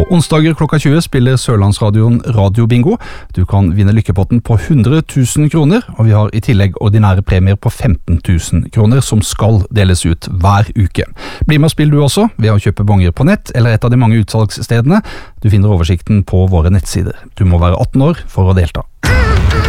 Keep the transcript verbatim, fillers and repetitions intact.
På onsdager klokka tjue spiller Sørlandsradioen Radio Bingo. Du kan vinne lykkepotten på hundre tusen kroner, og vi har i tillegg ordinære premier på femten tusen kroner som skal deles ut hver uke. Bli med og spill du også, ved å kjøpe bonger på nett eller et av de mange utsalgsstedene. Du finner oversikten på våre nettsider. Du må være atten år for å delta.